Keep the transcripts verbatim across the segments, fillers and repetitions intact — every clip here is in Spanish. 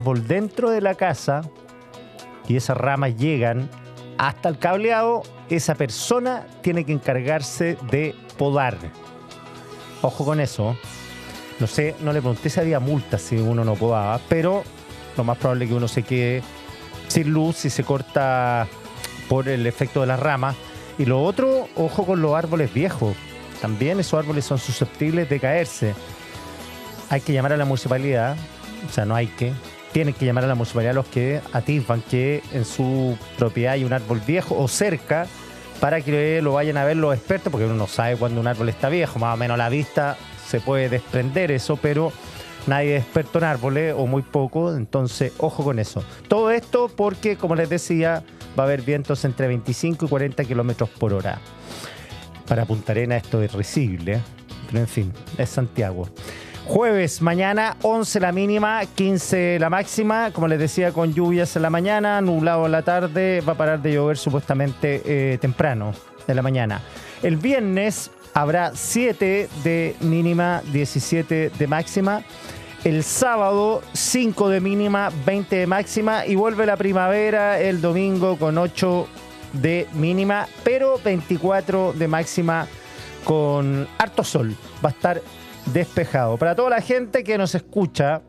árbol dentro de la casa y esas ramas llegan hasta el cableado, esa persona tiene que encargarse de podar. Ojo con eso. No sé, no le pregunté si había multas si uno no podaba, pero lo más probable es que uno se quede sin luz si se corta por el efecto de las ramas. Y lo otro, ojo con los árboles viejos. También esos árboles son susceptibles de caerse. Hay que llamar a la municipalidad, o sea, no hay que, tienen que llamar a la municipalidad los que atisban que en su propiedad hay un árbol viejo o cerca para que lo vayan a ver los expertos, porque uno no sabe cuándo un árbol está viejo, más o menos a la vista se puede desprender eso, pero nadie es experto en árboles o muy poco, entonces ojo con eso. Todo esto porque, como les decía, va a haber vientos entre veinticinco y cuarenta kilómetros por hora. Para Punta Arenas esto es risible, ¿eh? Pero en fin, es Santiago. Jueves, mañana, once la mínima, quince la máxima. Como les decía, con lluvias en la mañana, nublado en la tarde, va a parar de llover supuestamente eh, temprano de la mañana. El viernes habrá siete de mínima, diecisiete de máxima. El sábado, cinco de mínima, veinte de máxima. Y vuelve la primavera el domingo con ocho de mínima, pero veinticuatro de máxima con harto sol. Va a estar despejado. Para toda la gente que nos escucha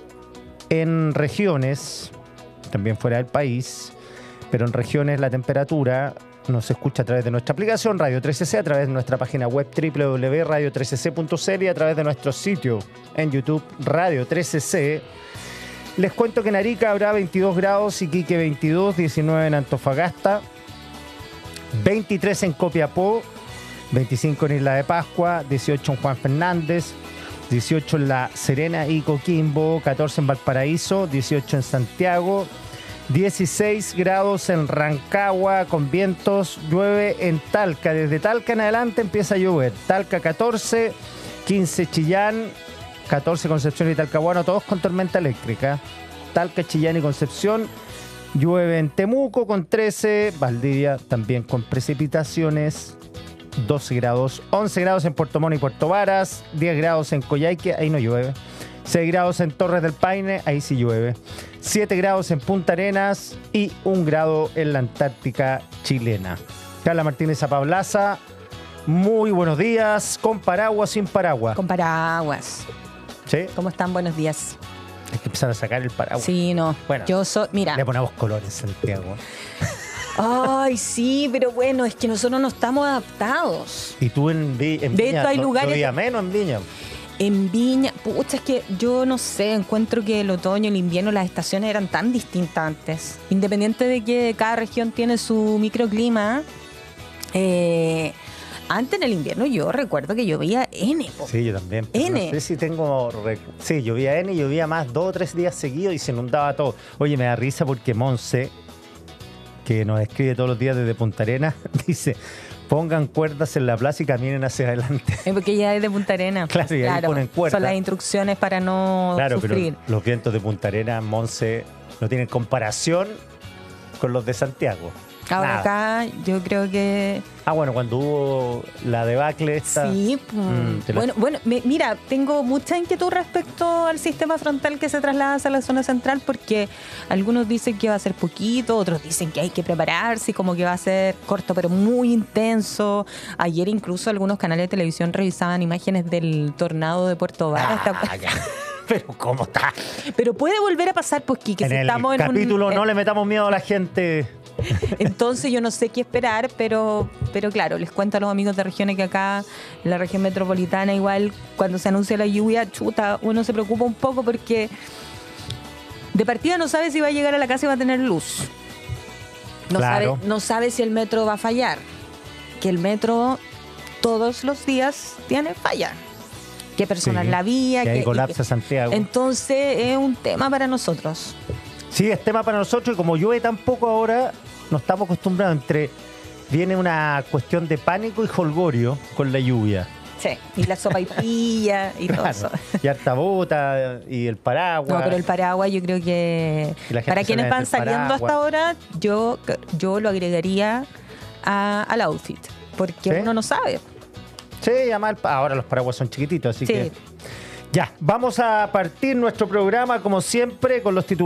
en regiones, también fuera del país, pero en regiones la temperatura nos escucha a través de nuestra aplicación Radio trece ce, a través de nuestra página web doble u doble u doble u punto radio trece ce punto c l y a través de nuestro sitio en YouTube Radio trece ce. Les cuento que en Arica habrá veintidós grados, Iquique veintidós, diecinueve en Antofagasta, veintitrés en Copiapó, veinticinco en Isla de Pascua, dieciocho en Juan Fernández, dieciocho en La Serena y Coquimbo, catorce en Valparaíso, dieciocho en Santiago, dieciséis grados en Rancagua con vientos, llueve en Talca. Desde Talca en adelante empieza a llover. Talca catorce, quince Chillán, catorce Concepción y Talcahuano, todos con tormenta eléctrica. Talca, Chillán y Concepción. Llueve en Temuco con trece, Valdivia también con precipitaciones, doce grados, once grados en Puerto Montt y Puerto Varas, diez grados en Coyhaique, ahí no llueve, seis grados en Torres del Paine, ahí sí llueve, siete grados en Punta Arenas y un grado en la Antártica chilena. Carla Martínez Apablaza, muy buenos días, con paraguas, sin paraguas. Con paraguas. ¿Sí? ¿Cómo están? Buenos días. Hay que empezar a sacar el paraguas. Sí, no. Bueno, yo soy, mira. Le ponemos colores, Santiago. Ay, sí, pero bueno, es que nosotros no estamos adaptados. Y tú en, Vi- en De Viña, hecho, hay no- lugares- llovía menos en Viña. En Viña, pucha, es que yo no sé, encuentro que el otoño, el invierno, las estaciones eran tan distintas antes. Independiente de que cada región tiene su microclima, eh, antes en el invierno yo recuerdo que llovía N. Po. Sí, yo también. pero N. No sé si tengo... rec- Sí, llovía N y llovía más dos o tres días seguidos y se inundaba todo. Oye, me da risa porque Monse, que nos escribe todos los días desde Punta Arenas, dice, pongan cuerdas en la plaza y caminen hacia adelante. Es porque ya es de Punta Arenas. Claro, y ahí ponen cuerda. Son las instrucciones para no Claro, sufrir. pero los vientos de Punta Arenas, Monse, no tienen comparación con los de Santiago. Ahora Nada. acá yo creo que... Ah, bueno, cuando hubo la debacle esta... Sí, pues, Mm, te la- bueno, bueno me- mira, tengo mucha inquietud respecto al sistema frontal que se traslada hacia la zona central porque algunos dicen que va a ser poquito, otros dicen que hay que prepararse y como que va a ser corto pero muy intenso. Ayer incluso algunos canales de televisión revisaban imágenes del tornado de Puerto Varas. Ah, ya. Pero ¿cómo está? Pero puede volver a pasar, pues, que En si el estamos en capítulo un... no le metamos miedo a la gente... Entonces yo no sé qué esperar, pero, pero claro, les cuento a los amigos de regiones que acá en la región metropolitana igual cuando se anuncia la lluvia, chuta, uno se preocupa un poco porque de partida no sabe si va a llegar a la casa y va a tener luz. No, Claro. sabe, no sabe si el metro va a fallar. Que el metro todos los días tiene falla. ¿Qué persona Sí, en la vía? que ahí qué- colapsa y- Santiago. Entonces es un tema para nosotros. Sí, es tema para nosotros y como llueve tan poco ahora, no estamos acostumbrados. Entre viene una cuestión de pánico y jolgorio con la lluvia. Sí, y la sopa y pilla y todo eso. Claro. Y harta bota y el paraguas. No, pero el paraguas yo creo que Y la gente para se quienes mete van el saliendo paraguas. hasta ahora, yo, yo lo agregaría a- al outfit, porque ¿Sí? uno no sabe. Sí, además el pa- ahora los paraguas son chiquititos, así Sí. que... Ya, vamos a partir nuestro programa como siempre con los titulares.